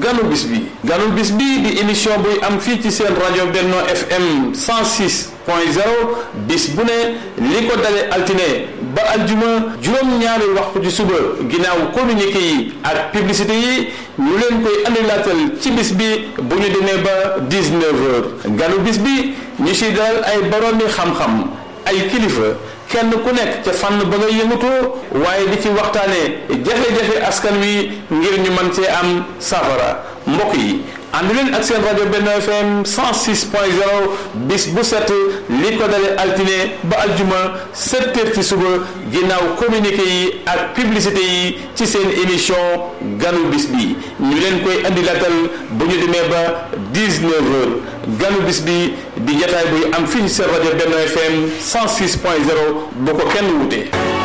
ganu bis bi di émission buy am fii ci seen rajo Benno FM 106.0 bis bu ne li ko dale altine ba aljuma juróom-ñaari waxtu ci suba ginnaaw communiqué yi ak publicité yi ñu leen koy andilaatal ci bis bi bu ñu demee ba 19h ganu bis bi ñu si dalal ay boroomi xam-xam ay kilifa kenn ku nekk ca fànn ba nga yëngatoo waaye di ci waxtaanee jafe-jafe askan wi ngir ñu mën cee am safara mbokk yi ànd leen ak seen rajo Benno FM 106.0 bis bu set li ko dale altine ba aljuma 7h ci suba ginnaaw communiqué yi ak publicité yi ci seen émission ganu bis bi ñu leen koy andi latal bu ñu demee ba 19h ganu bis bi di jataay buy am fii ci seen rajo Benno FM 106.0 bu ko kenn wute.